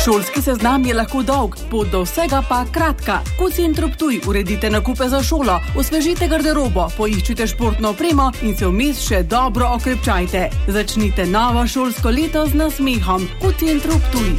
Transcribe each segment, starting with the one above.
Šolski seznam je lahko dolg, pot do vsega pa kratka. Kot Centru Ptuj uredite nakupe za šolo, osvežite garderobo, poiščite športno opremo in se vmes še dobro okrepčajte. Začnite novo šolsko leto z nasmehom. Kot Centru Ptuj.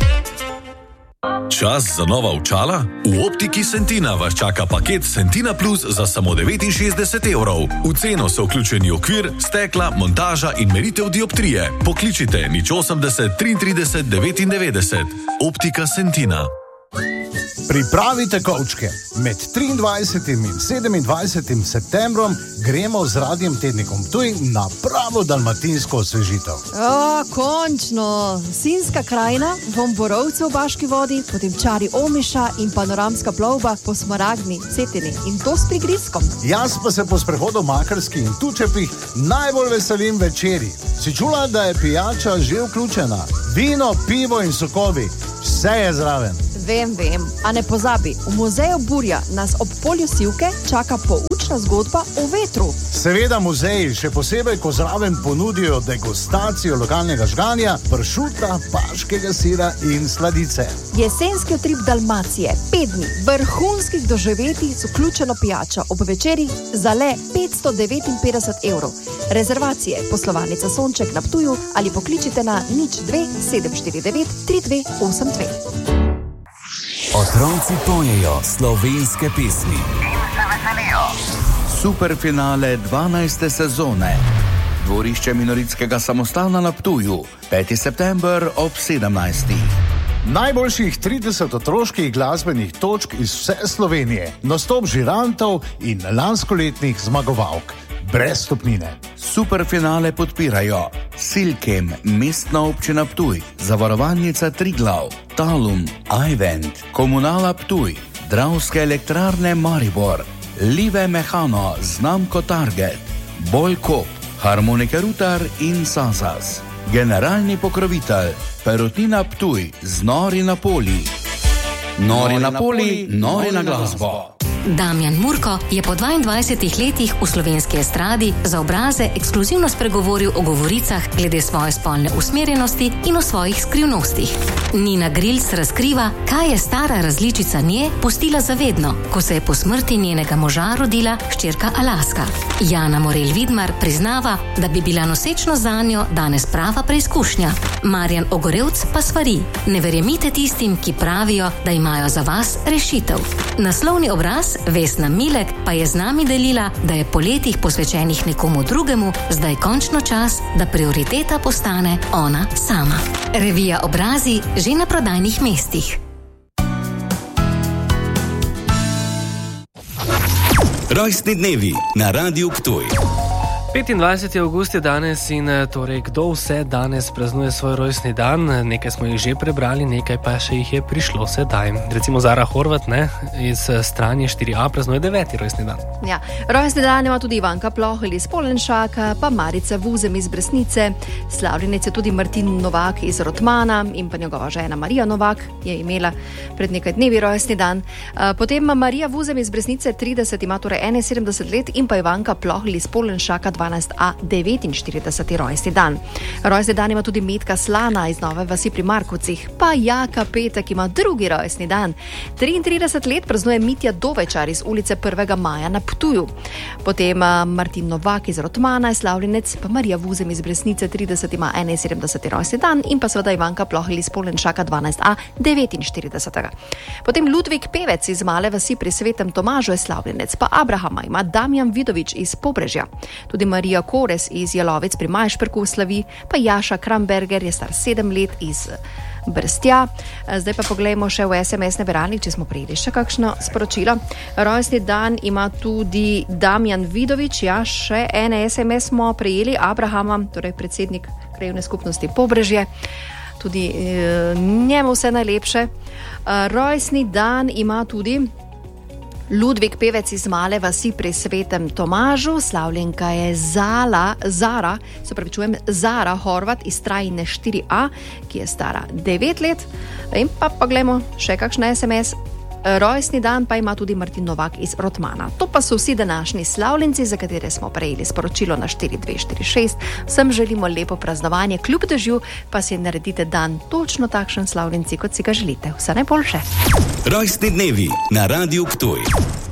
Čas za nova očala? V Optiki Sentina vas čaka paket Sentina Plus za samo 69 evrov. V ceno so vključeni okvir, stekla, montaža in meritev dioptrije. Pokličite 080 33 99. Optika Sentina. Pripravite kovčke. Med 23. in 27. septembrom gremo z Radiem Tednikom Ptuj na pravo dalmatinsko osvežitev. Končno! Sinjska krajina, vom Borovcev v Baški vodi, potem čari Omiša in panoramska plovba po Smaragdni, Cetini in to s prigrizkom. Jaz pa se po sprehodu v Makarski in Tučepih najbolj veselim večeri. Si čula, da je pijača že vključena? Vino, pivo in sokovi. Vse je zraven. Vem. A ne pozabi, v muzeju Burja nas ob polju Sivke čaka poučna zgodba o vetru. Seveda muzeji, še posebej, ko zraven ponudijo degustacijo lokalnega žganja, pršuta, paškega sira in sladice. Jesenski utrip Dalmacije, 5 dni vrhunskih doživetij z vključeno pijačo ob večeri za le 559 evrov. Rezervacije poslovalnica Sonček na Ptuju ali pokličite na 02 749 3282. Otroci pojejo slovenske pesmi in se veselijo. Superfinale 12. sezone. Dvorišče Minoritskega samostana na Ptuju, 5. september ob 17. Najboljših 30 otroških glasbenih točk iz vse Slovenije, nastop žirantov in lanskoletnih zmagovalk. Brez stopnine. Superfinale podpirajo Silkem, Mestna občina Ptuj, Zavarovalnica Triglav, Talum, iVent, Komunala Ptuj, Dravske elektrarne Maribor, Live Mehano, znamko Target, Bolkop, Harmonike Rutar in Sazas. Generalni pokrovitelj Perutnina Ptuj, Znori na poli. Nori na poli, nori na glasbo. Damjan Murko je po 22 letih v slovenski estradi za obraze ekskluzivno spregovoril o govoricah glede svoje spolne usmerjenosti in o svojih skrivnostih. Nina Grilc razkriva, kaj je stara različica nje pustila zavedno, ko se je po smrti njenega moža rodila hčerka Alaska. Jana Morel Vidmar priznava, da bi bila nosečnost zanjo danes prava preizkušnja. Marjan Ogorevc pa svari: ne verjemite tistim, ki pravijo, da imajo za vas rešitev. Naslovni obraz Vesna Milek pa je z nami delila, da je po letih posvečenih nekomu drugemu zdaj končno čas, da prioriteta postane ona sama. Revija Obrazi že na prodajnih mestih. Rojstni dnevi na Radiu Ptuj. 25. avgust je danes in torej kdo vse danes praznuje svoj rojstni dan? Nekaj smo jih že prebrali, nekaj pa še jih je prišlo sedaj. Recimo Zara Horvat, iz stranje 4A praznuje 9. rojstni dan. Ja, rojstni dan ima tudi Ivanka Plohelj iz Polenšaka, pa Marica Vuzem iz Bresnice, slavljenec je tudi Martin Novak iz Rotmana in pa njegova žena Marija Novak je imela pred nekaj dnevi rojstni dan. Potem Marija Vuzem iz Bresnice 30, ima torej 71 let in pa Ivanka Plohelj iz Polenšaka 12A 49. rojstni dan. Rojstni dan ima tudi Metka Slana iz Nove vasi pri Markovcih, pa Jaka Petek ima drugi rojstni dan. 33 let praznuje Mitja Dovečar iz ulice 1. maja na Ptuju. Potem Martin Novak iz Rotmana je slavljenec, pa Marija Vuzem iz Bresnice 30 ima 71. rojstni dan in pa seveda Ivanka Plohelj iz Polenšaka 12A 49. Potem Ludvik Pevec iz Male vasi pri Svetem Tomažu je slavljenec, pa Abrahama ima Damjan Vidovič iz Pobrežja. Tudi Marija Kores iz Jelovec pri Majšperku slavi, pa Jaša Kramberger je star 7 let iz Brstja. Zdaj pa poglejmo še v SMS naberalnik, če smo prejeli še kakšno sporočilo. Rojstni dan ima tudi Damjan Vidovič, ja, še ene SMS smo prejeli, Abrahama, torej predsednik krajevne skupnosti Pobrežje. Tudi njemu vse najlepše. Rojstni dan ima tudi Ludvik Pevec iz Male vasi pri Svetem Tomažu, slavljenka je Zara Horvat iz Trajine 4A, ki je stara 9 let. In pa poglejmo še kakšne SMS. Rojstni dan pa ima tudi Martin Novak iz Rotmana. To pa so vsi današnji slavljenci, za katere smo prejeli sporočilo na 4246. Vsem želimo lepo praznovanje, kljub dežju pa si naredite dan točno takšen slavljenci, kot si ga želite. Vse najboljše. Rojstni dnevi na Radiu Ptuj.